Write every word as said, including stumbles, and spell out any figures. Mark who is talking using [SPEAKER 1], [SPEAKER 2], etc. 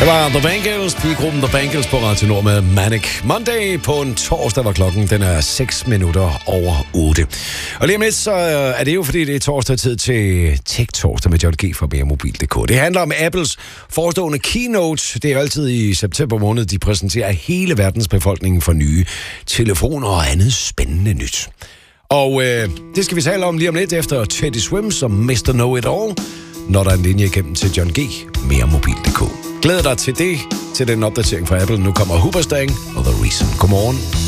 [SPEAKER 1] Det var The Bangles, pigegruppen The Bangles på Radio Nord med Manic Monday på en torsdag, hvor klokken den er seks minutter over otte. Og lige om lidt, så er det jo, fordi det er torsdag tid til Tech Torsdag med John G. fra meremobil punktum d k. Det handler om Apples forestående keynote. Det er altid i september måned, de præsenterer hele verdens befolkning for nye telefoner og andet spændende nyt. Og øh, det skal vi tale om lige om lidt efter Teddy Swims som mister Know-It-All, når der er en linje igennem til John G. meremobil punktum d k. Glæder dig til det, til den opdatering fra Apple. Nu kommer Hoobastank og The Reason. Godmorgen.